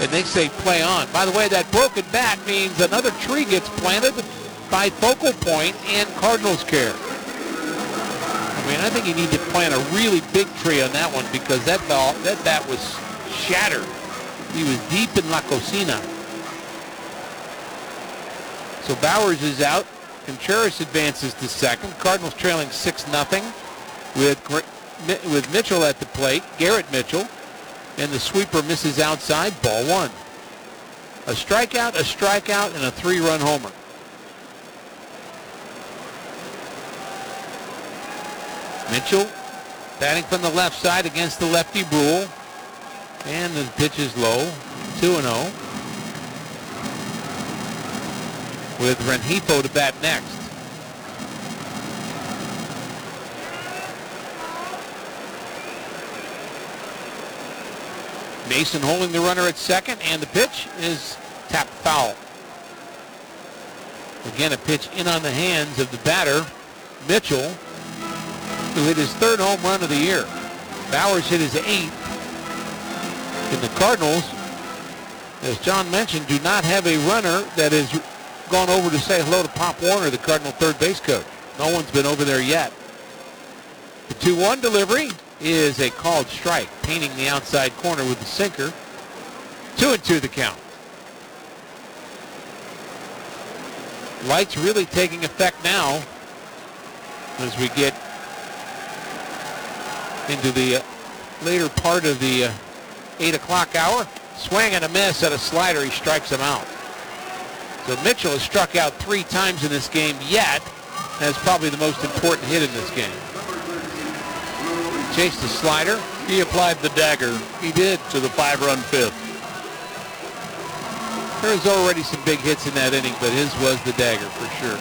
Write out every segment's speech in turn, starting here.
And they say play on. By the way, that broken bat means another tree gets planted by Focal Point and Cardinals care. I mean, I think you need to plant a really big tree on that one because that bat was shattered. He was deep in La Cocina. So Bowers is out. Contreras advances to second. Cardinals trailing 6-0 with Mitchell at the plate. Garrett Mitchell. And the sweeper misses outside. Ball one. A strikeout, and a 3-run homer. Mitchell batting from the left side against the lefty Brule. And the pitch is low. 2-0. With Rengifo to bat next. Mason holding the runner at second, and the pitch is tapped foul. Again, a pitch in on the hands of the batter, Mitchell, who hit his 3rd home run of the year. Bowers hit his 8th. And the Cardinals, as John mentioned, do not have a runner that has gone over to say hello to Pop Warner, the Cardinal third base coach. No one's been over there yet. The 2-1 delivery is a called strike, painting the outside corner with the sinker. 2-2 the count. Lights really taking effect now as we get into the later part of the 8 o'clock hour. Swing and a miss at a slider. He strikes him out. So Mitchell has struck out 3 times in this game, yet has probably the most important hit in this game. Chased the slider. He applied the dagger. He did. To the 5-run 5th. There's already some big hits in that inning, but his was the dagger for sure.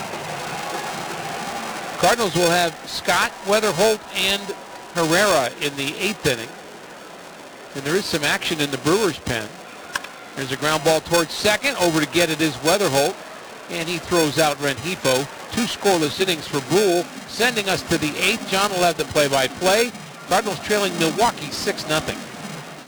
Cardinals will have Scott, Weatherholt, and Herrera in the 8th inning. And there is some action in the Brewers' pen. There's a ground ball towards second. Over to get it is Weatherholt. And he throws out Rengifo. 2 scoreless innings for Brule, sending us to the 8th. John will have the play-by-play. Cardinals trailing Milwaukee 6-0.